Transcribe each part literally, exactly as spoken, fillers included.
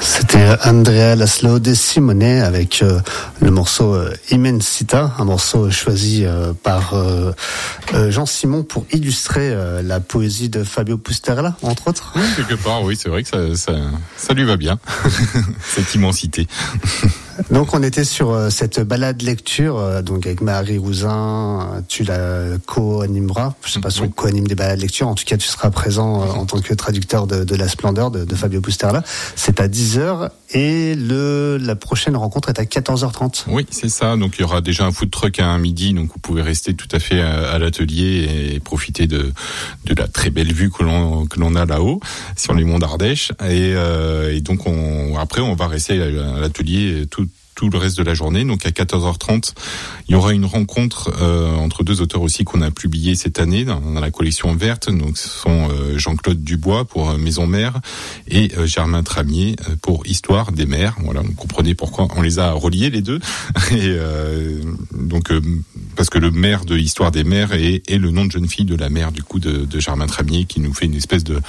C'était Andrea Laszlo De Simone avec euh, le morceau euh, Immensità, un morceau choisi euh, par euh, euh, Jean Simon pour illustrer euh, la poésie de Fabio Pusterla, entre autres. Oui, quelque part, oui, c'est vrai que ça, ça, ça lui va bien, cette immensité. Donc on était sur euh, cette balade lecture, euh, donc avec Marie Rouzin, tu la co-animeras, je sais pas si on co-anime des balades lecture, en tout cas tu seras présent euh, en tant que traducteur de, de La Splendeur de, de Fabio Pusterla. C'est à dix heures et le, la prochaine rencontre est à quatorze heures trente. Oui, c'est ça, donc il y aura déjà un food truck à midi, donc vous pouvez rester tout à fait à, à l'atelier et profiter de, de la très belle vue que l'on, que l'on a là-haut, sur les monts d'Ardèche, et, euh, et donc on, après on va rester à, à l'atelier tout tout le reste de la journée. Donc à quatorze heures trente, il y aura une rencontre euh, entre deux auteurs aussi qu'on a publiés cette année dans, dans la collection verte. Donc ce sont euh, Jean-Claude Dubois pour euh, Maison Mère et euh, Germain Tramier euh, pour Histoire des mers. Voilà, vous comprenez pourquoi on les a reliés les deux. Et euh, donc euh, parce que le maire de Histoire des mers est, est le nom de jeune fille de la mère du coup de, de Germain Tramier, qui nous fait une espèce de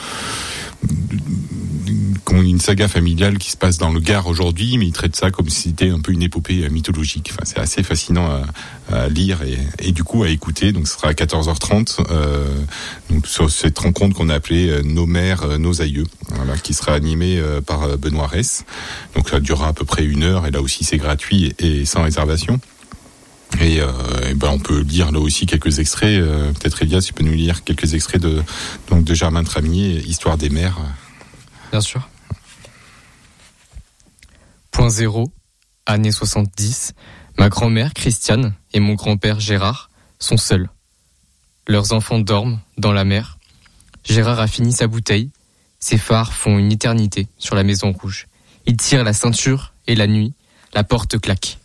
une saga familiale qui se passe dans le Gard aujourd'hui, mais il traite ça comme si c'était un peu une épopée mythologique. Enfin, c'est assez fascinant à, à lire et, et du coup à écouter. Donc ce sera à quatorze heures trente, euh, donc sur cette rencontre qu'on a appelée euh, Nos mères, euh, nos aïeux, voilà, qui sera animée euh, par Benoît Ress. Donc ça durera à peu près une heure et là aussi c'est gratuit et, et sans réservation. Et, euh, et ben on peut lire là aussi quelques extraits. Euh, peut-être Elias, tu peux nous lire quelques extraits de donc de Germain Tramier, Histoire des mers. Bien sûr. Point zéro, année soixante-dix, ma grand-mère Christiane et mon grand-père Gérard sont seuls. Leurs enfants dorment dans la mer. Gérard a fini sa bouteille. Ses phares font une éternité sur la Maison Rouge. Il tire la ceinture et la nuit, la porte claque.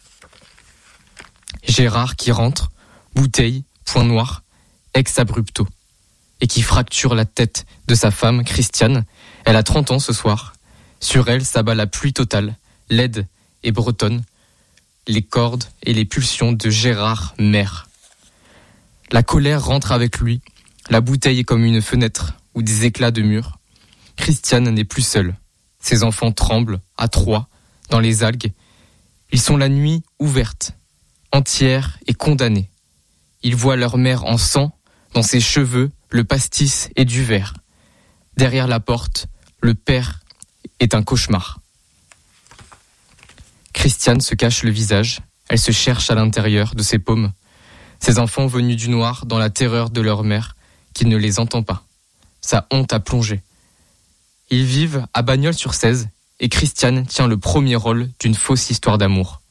Gérard qui rentre, bouteille, point noir, ex abrupto, et qui fracture la tête de sa femme Christiane. Elle a trente ans ce soir. Sur elle s'abat la pluie totale, laide et bretonne, les cordes et les pulsions de Gérard mère. La colère rentre avec lui, la bouteille est comme une fenêtre ou des éclats de mur. Christiane n'est plus seule. Ses enfants tremblent, à trois, dans les algues. Ils sont la nuit ouverte, entière et condamnée. Ils voient leur mère en sang, dans ses cheveux, le pastis et du verre. Derrière la porte, le père est un cauchemar. Christiane se cache le visage, elle se cherche à l'intérieur de ses paumes. Ses enfants venus du noir dans la terreur de leur mère, qui ne les entend pas. Sa honte a plongé. Ils vivent à Bagnols-sur-Cèze, et Christiane tient le premier rôle d'une fausse histoire d'amour.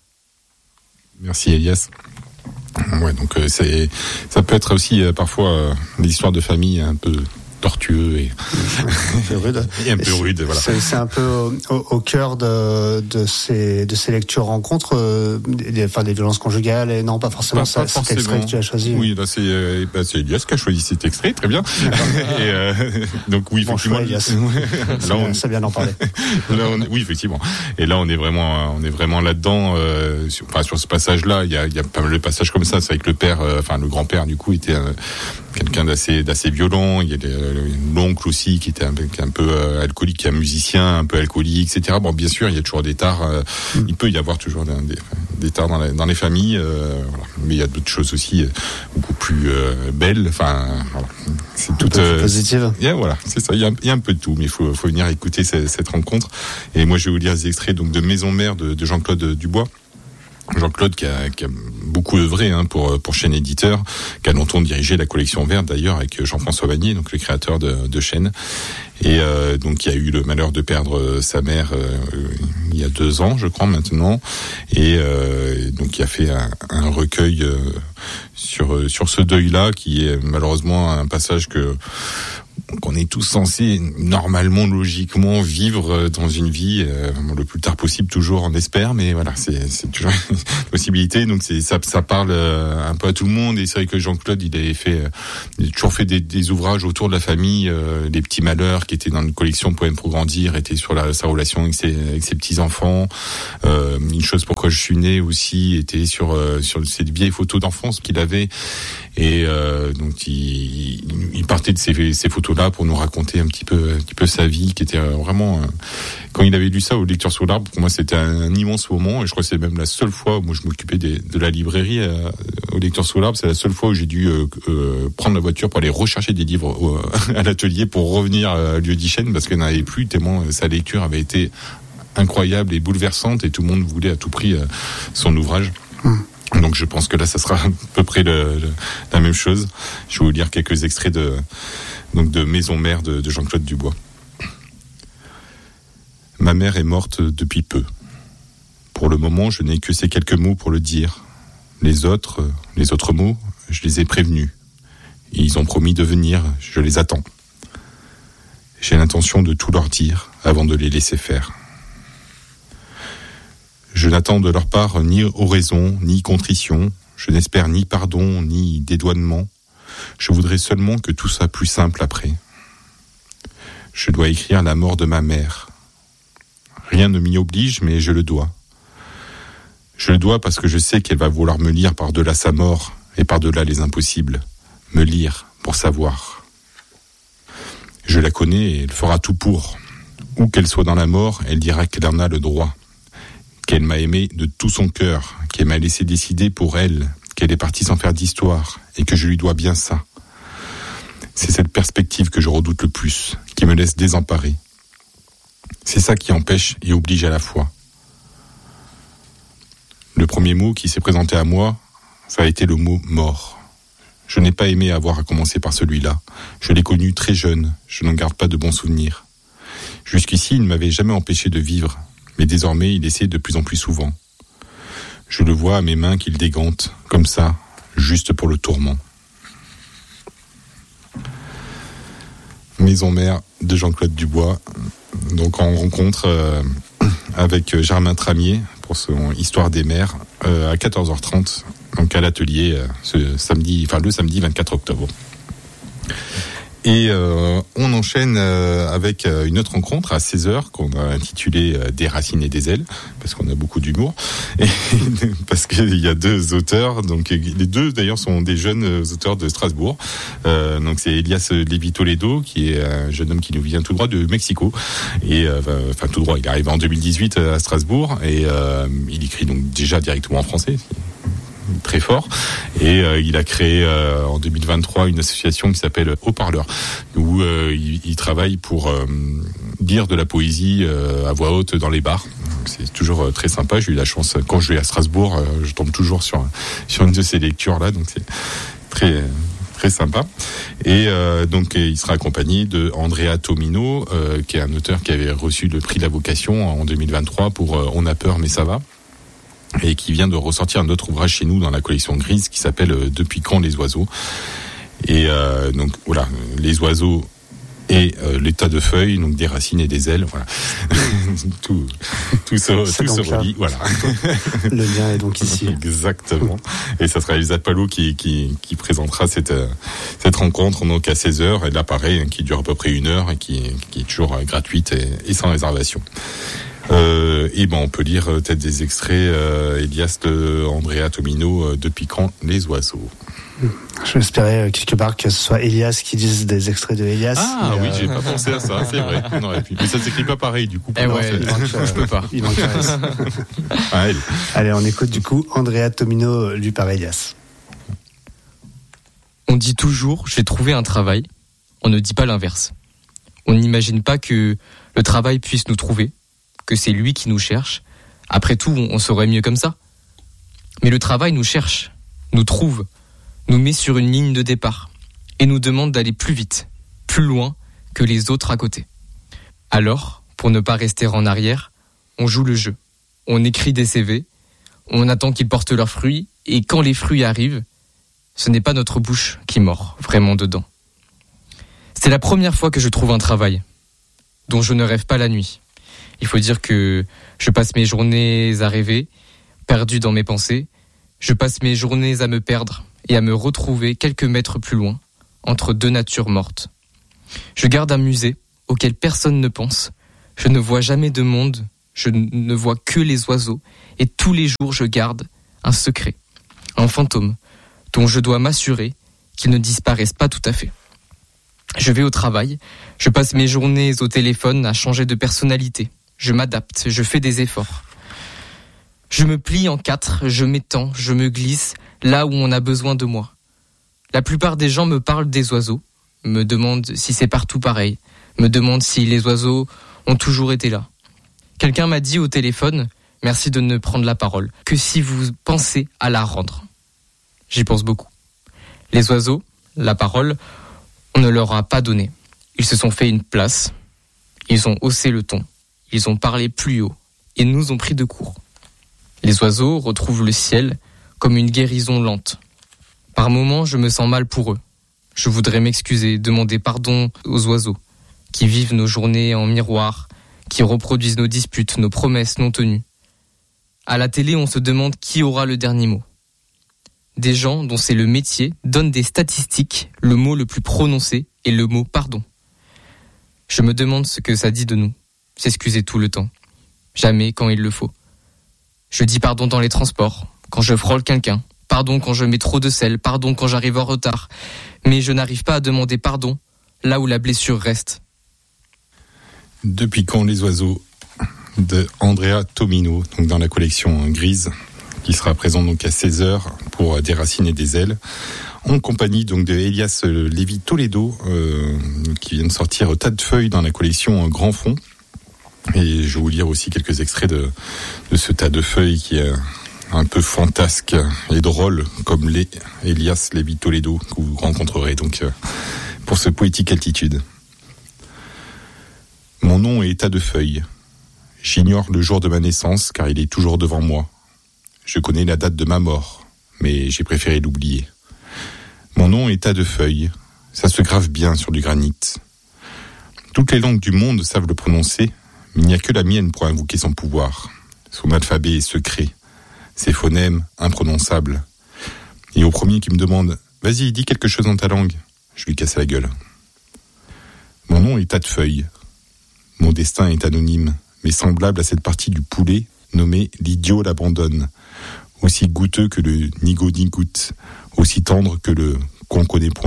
Merci Elias. Ouais, donc euh, c'est, ça peut être aussi euh, parfois euh, des histoires de famille un peu tortueux et un peu rude. et un peu rude, voilà. C'est, c'est un peu au, au cœur de, de ces de ces lectures rencontres, euh, des, enfin des violences conjugales et non pas forcément pas, ça. Pas cet forcément. Extrait que tu as choisi. Oui, là c'est euh, bah, c'est Elias qui a choisi cet extrait, très bien. et, euh, donc oui, bon effectivement. Choix, Elias. là on ça vient d'en parler. là on, oui, effectivement. Et là on est vraiment on est vraiment là-dedans. Euh, sur, enfin sur ce passage-là, il y a il y a pas mal de passages comme ça. C'est vrai que le père, euh, enfin le grand-père du coup était euh, quelqu'un d'assez d'assez violent. Il y a des, l'oncle aussi qui était un peu, un peu euh, alcoolique, qui est un musicien un peu alcoolique, et cetera. Bon, bien sûr, il y a toujours des tares. Euh, mm. Il peut y avoir toujours des, des, des tares dans, la, dans les familles, euh, voilà. Mais il y a d'autres choses aussi euh, beaucoup plus euh, belles. Enfin, voilà. C'est tout euh, positive. Yeah, voilà, c'est ça. Il y, a, il y a un peu de tout, mais il faut, faut venir écouter cette, cette rencontre. Et moi, je vais vous lire des extraits donc de Maison Mère de, de Jean-Claude Dubois. Jean-Claude qui a, qui a beaucoup œuvré hein, pour pour Chêne Éditeur, qui a longtemps dirigé la collection verte d'ailleurs avec Jean-François Vanier, donc le créateur de, de Chêne, et euh, donc qui a eu le malheur de perdre sa mère euh, il y a deux ans, je crois maintenant, et euh, donc qui a fait un, un recueil euh, sur sur ce deuil-là, qui est malheureusement un passage que qu'on est tous censés normalement, logiquement vivre dans une vie euh, le plus tard possible, toujours on espère, mais voilà, c'est, c'est toujours une possibilité. Donc c'est ça, ça parle euh, un peu à tout le monde. Et c'est vrai que Jean-Claude, il avait fait, euh, il a toujours fait des, des ouvrages autour de la famille, euh, les petits malheurs qui étaient dans une collection Poèmes pour grandir, étaient sur la, sa relation avec ses, avec ses petits enfants. Euh, une chose pourquoi je suis né aussi était sur euh, sur ces vieilles photos d'enfance qu'il avait. Et euh, donc il, il partait de ces, ces photos-là là pour nous raconter un petit peu, un petit peu sa vie, qui était vraiment. Quand il avait lu ça aux Lectures sous l'arbre, pour moi c'était un, un immense moment, et je crois que c'est même la seule fois où moi je m'occupais des, de la librairie euh, aux Lectures sous l'arbre. C'est la seule fois où j'ai dû euh, euh, prendre la voiture pour aller rechercher des livres au, à l'atelier pour revenir à Lieu-d'Ichen, parce qu'il n'y en avait plus tellement sa lecture avait été incroyable et bouleversante, et tout le monde voulait à tout prix euh, son ouvrage. Mmh. Donc je pense que là, ça sera à peu près le, le, la même chose. Je vais vous lire quelques extraits de, donc de Maison mère de, de Jean-Claude Dubois. Ma mère est morte depuis peu. Pour le moment, je n'ai que ces quelques mots pour le dire. Les autres, les autres mots, je les ai prévenus. Et ils ont promis de venir, je les attends. J'ai l'intention de tout leur dire avant de les laisser faire. Je n'attends de leur part ni oraison, ni contrition. Je n'espère ni pardon, ni dédouanement. Je voudrais seulement que tout soit plus simple après. Je dois écrire la mort de ma mère. Rien ne m'y oblige, mais je le dois. Je le dois parce que je sais qu'elle va vouloir me lire par-delà sa mort et par-delà les impossibles. Me lire pour savoir. Je la connais et elle fera tout pour. Où qu'elle soit dans la mort, elle dira qu'elle en a le droit. Qu'elle m'a aimé de tout son cœur, qu'elle m'a laissé décider pour elle, qu'elle est partie sans faire d'histoire, et que je lui dois bien ça. C'est cette perspective que je redoute le plus, qui me laisse désemparé. C'est ça qui empêche et oblige à la fois. Le premier mot qui s'est présenté à moi, ça a été le mot « mort ». Je n'ai pas aimé avoir à commencer par celui-là. Je l'ai connu très jeune, je n'en garde pas de bons souvenirs. Jusqu'ici, il ne m'avait jamais empêché de vivre, mais désormais, il essaie de plus en plus souvent. Je le vois à mes mains qu'il dégante, comme ça, juste pour le tourment. Maison mère de Jean-Claude Dubois, donc en rencontre euh, avec Germain Tramier pour son Histoire des mères euh, à quatorze heures trente, donc à l'atelier euh, ce samedi, enfin le samedi vingt-quatre octobre. Et euh, on enchaîne euh, avec euh, une autre rencontre à seize heures qu'on a intitulée euh, Des racines et des ailes, parce qu'on a beaucoup d'humour, et parce qu'il y a deux auteurs, donc les deux d'ailleurs sont des jeunes auteurs de Strasbourg. Euh, donc c'est Elias Lévy-Toledo, qui est un jeune homme qui nous vient tout droit de Mexico, et euh, enfin tout droit, il est arrivé en deux mille dix-huit à Strasbourg, et euh, il écrit donc déjà directement en français, très fort, et euh, il a créé euh, en deux mille vingt-trois une association qui s'appelle Haut-Parleur, où euh, il, il travaille pour euh, lire de la poésie euh, à voix haute dans les bars. Donc, c'est toujours euh, très sympa. J'ai eu la chance, quand je vais à Strasbourg, euh, je tombe toujours sur sur une de ces lectures là, donc c'est très très sympa. Et euh, donc il sera accompagné de Andrea Tomino, euh, qui est un auteur qui avait reçu le prix de la vocation en deux mille vingt-trois pour euh, On a peur mais ça va, et qui vient de ressortir un autre ouvrage chez nous dans la collection Grise qui s'appelle euh, Depuis quand les oiseaux. Et euh, donc voilà, les oiseaux et euh, l'état de feuilles, donc des racines et des ailes, voilà. tout, tout se, tout se relie, voilà. Le lien est donc ici. Exactement. Et ça sera Elsa Palot qui, qui, qui présentera cette, cette rencontre, donc à seize heures, et là pareil, qui dure à peu près une heure et qui, qui est toujours gratuite et, et sans réservation. Euh, et ben on peut lire euh, peut-être des extraits, euh, Elias de Andrea Tomino, euh, Depuis quand les oiseaux. Je m'espérais euh, quelque part que ce soit Elias qui dise des extraits de Elias. Ah mais, oui, euh... j'ai pas pensé à ça, c'est vrai, on aurait pu. Mais ça s'écrit pas pareil du coup. Eh ouais, il manque, euh, je peux pas. Il manque un S. Ah, elle. Allez, on écoute du coup Andrea Tomino lu par Elias. On dit toujours « j'ai trouvé un travail », on ne dit pas l'inverse. On n'imagine pas que le travail puisse nous trouver, que c'est lui qui nous cherche. Après tout, on saurait mieux comme ça. Mais le travail nous cherche, nous trouve, nous met sur une ligne de départ et nous demande d'aller plus vite, plus loin que les autres à côté. Alors, pour ne pas rester en arrière, on joue le jeu. On écrit des C V, on attend qu'ils portent leurs fruits, et quand les fruits arrivent, ce n'est pas notre bouche qui mord vraiment dedans. C'est la première fois que je trouve un travail dont je ne rêve pas la nuit. Il faut dire que je passe mes journées à rêver, perdu dans mes pensées. Je passe mes journées à me perdre et à me retrouver quelques mètres plus loin, entre deux natures mortes. Je garde un musée auquel personne ne pense. Je ne vois jamais de monde, je ne vois que les oiseaux. Et tous les jours, je garde un secret, un fantôme, dont je dois m'assurer qu'il ne disparaisse pas tout à fait. Je vais au travail, je passe mes journées au téléphone à changer de personnalité. Je m'adapte, je fais des efforts. Je me plie en quatre, je m'étends, je me glisse là où on a besoin de moi. La plupart des gens me parlent des oiseaux, me demandent si c'est partout pareil, me demandent si les oiseaux ont toujours été là. Quelqu'un m'a dit au téléphone, merci de ne prendre la parole, que si vous pensez à la rendre. J'y pense beaucoup. Les oiseaux, la parole, on ne leur a pas donné. Ils se sont fait une place, ils ont haussé le ton, ils ont parlé plus haut et nous ont pris de court. Les oiseaux retrouvent le ciel comme une guérison lente. Par moments, je me sens mal pour eux. Je voudrais m'excuser, demander pardon aux oiseaux, qui vivent nos journées en miroir, qui reproduisent nos disputes, nos promesses non tenues. À la télé, on se demande qui aura le dernier mot. Des gens dont c'est le métier donnent des statistiques, le mot le plus prononcé est le mot pardon. Je me demande ce que ça dit de nous, s'excuser tout le temps, jamais quand il le faut. Je dis pardon dans les transports, quand je frôle quelqu'un, pardon quand je mets trop de sel, pardon quand j'arrive en retard, mais je n'arrive pas à demander pardon là où la blessure reste. Depuis quand les oiseaux de Andrea Tomino, donc dans la collection Grise, qui sera présent donc à seize heures pour Déraciner des ailes, en compagnie donc de Elias Lévy Toledo, euh, qui vient de sortir Tas de feuilles dans la collection Grand Fond. Et je vais vous lire aussi quelques extraits de, de ce tas de feuilles qui est un peu fantasque et drôle, comme les Elias Lévy Toledo que vous rencontrerez donc euh, pour ce poétique altitude. Mon nom est Tas de feuilles. J'ignore le jour de ma naissance car il est toujours devant moi. Je connais la date de ma mort, mais j'ai préféré l'oublier. Mon nom est Tas de feuilles. Ça se grave bien sur du granit. Toutes les langues du monde savent le prononcer, mais il n'y a que la mienne pour invoquer son pouvoir. Son alphabet est secret, ses phonèmes imprononçables. Et au premier qui me demande « Vas-y, dis quelque chose dans ta langue », je lui casse la gueule. Mon nom est Tas de feuilles. Mon destin est anonyme, mais semblable à cette partie du poulet nommée « L'idiot l'abandonne », aussi goûteux que le « nigo-nigout », aussi tendre que le « qu'on connaît point ».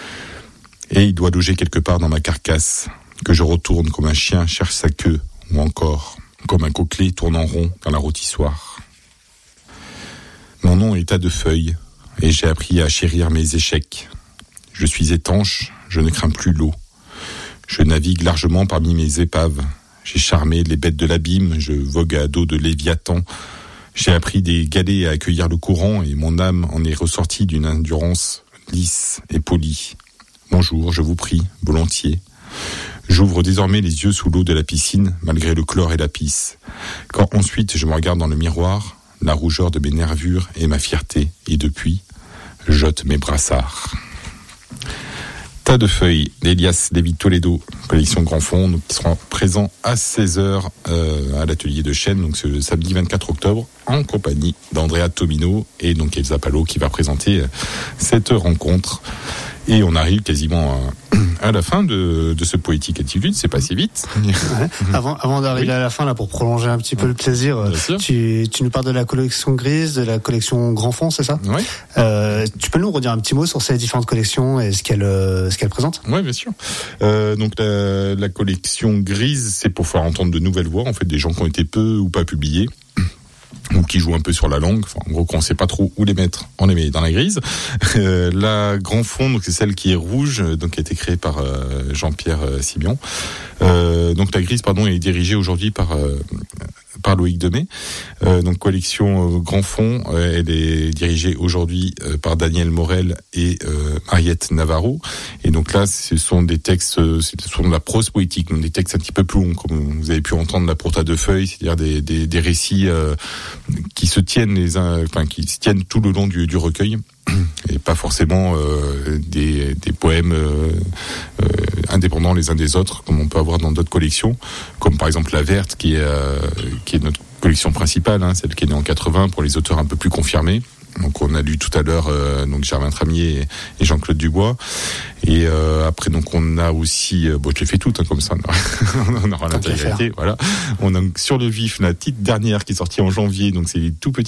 Et il doit loger quelque part dans ma carcasse, que je retourne comme un chien cherche sa queue, ou encore comme un coquelet tournant rond dans la rôtissoire. Mon nom est Tas de feuilles, et j'ai appris à chérir mes échecs. Je suis étanche, je ne crains plus l'eau. Je navigue largement parmi mes épaves. J'ai charmé les bêtes de l'abîme, je vogue à dos de Léviathan. J'ai appris des galets à accueillir le courant, et mon âme en est ressortie d'une endurance lisse et polie. Bonjour, je vous prie, volontiers. J'ouvre désormais les yeux sous l'eau de la piscine, malgré le chlore et la pisse. Quand ensuite je me regarde dans le miroir, la rougeur de mes nervures et ma fierté, et depuis, j'ôte mes brassards. Tas de feuilles d'Elias Lévy Toledo, collection Grand Fond, donc, qui seront présents à seize heures euh, à l'atelier de Chêne, donc ce samedi vingt-quatre octobre, en compagnie d'Andrea Tomino et donc Elsa Palot qui va présenter euh, cette rencontre. Et on arrive quasiment à, à la fin de, de ce poétique altitude, c'est passé vite. Ouais. Avant, avant d'arriver oui. à la fin, là, pour prolonger un petit peu le plaisir, tu, tu nous parles de la collection Grise, de la collection Grand Fond, c'est ça? Oui. Euh, tu peux nous redire un petit mot sur ces différentes collections et ce qu'elles, ce qu'elles présentent? Oui, bien sûr. Euh, donc la, la collection Grise, c'est pour faire entendre de nouvelles voix, en fait, des gens qui ont été peu ou pas publiés, ou qui jouent un peu sur la langue, enfin, en gros qu'on ne sait pas trop où les mettre, on les met dans la grise. Euh, la Grand Fond, donc c'est celle qui est rouge, donc qui a été créée par euh, Jean-Pierre euh, Sibion. Euh, donc la grise, pardon, est dirigée aujourd'hui par euh, par Loïc Demey. Euh, donc collection euh, Grand Fond, euh, elle est dirigée aujourd'hui euh, par Daniel Morel et euh, Mariette Navarro. Et donc là, ce sont des textes, euh, ce sont de la prose poétique, donc des textes un petit peu plus longs, comme vous avez pu entendre la pour Tas de feuilles, c'est-à-dire des des, des récits euh, qui se tiennent les uns, enfin qui se tiennent tout le long du, du recueil. Et pas forcément euh, des, des poèmes euh, euh, indépendants les uns des autres, comme on peut avoir dans d'autres collections, comme par exemple La Verte, qui est, euh, qui est notre collection principale, hein, celle qui est née en quatre-vingts, pour les auteurs un peu plus confirmés. Donc on a lu tout à l'heure euh, donc Germain Tramier et, et Jean-Claude Dubois. Et euh, après donc on a aussi, euh, bon je les fais toutes hein, comme ça, on aura l'intégralité. Voilà. On a sur le vif la petite dernière qui est sortie en janvier, donc c'est les tout petits